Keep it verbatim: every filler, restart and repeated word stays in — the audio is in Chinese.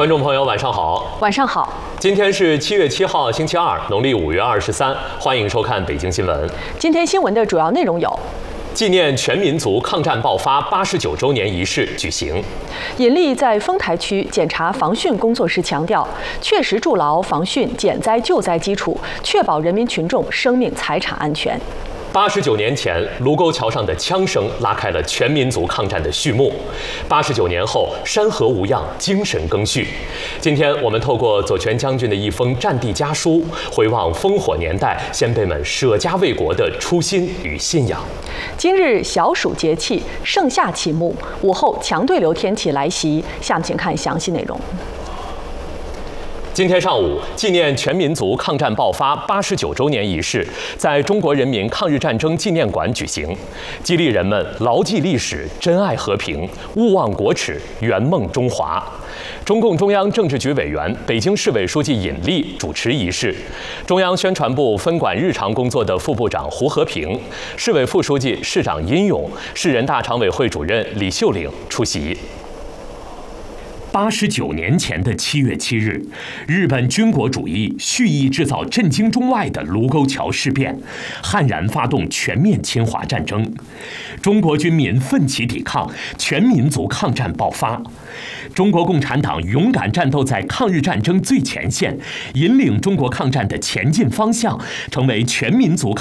观众朋友，晚上好。 晚上好。 今天是七月七号，星期二，农历五月二十三。欢迎收看北京新闻。 今天新闻的主要内容有： 纪念全民族抗战爆发八十九周年仪式举行。 尹力在丰台区检查防汛工作时强调，确实筑牢防汛减灾救灾基础，确保人民群众生命财产安全。 八十九年前，卢沟桥上的枪声拉开了全民族抗战的序幕。八十九年后，山河无恙，精神更续。今天，我们透过左权将军的一封战地家书，回望烽火年代先辈们舍家为国的初心与信仰。 今日小暑节气，盛夏启幕，午后强对流天气来袭。下面请看详细内容。 今天上午，纪念全民族抗战爆发八十九周年仪式在中国人民抗日战争纪念馆举行，激励人们牢记历史、珍爱和平、勿忘国耻、圆梦中华。中共中央政治局委员、北京市委书记尹力主持仪式，中央宣传部分管日常工作的副部长胡和平、市委副书记、市长殷勇、市人大常委会主任李秀岭出席。八十九年前的七月七日，日本军国主义蓄意制造震惊中外的卢沟桥事变，悍然发动全面侵华战争。中国军民奋起抵抗，全民族抗战爆发。中国共产党勇敢战斗在抗日战争最前线，引领中国抗战的前进方向，成为全民族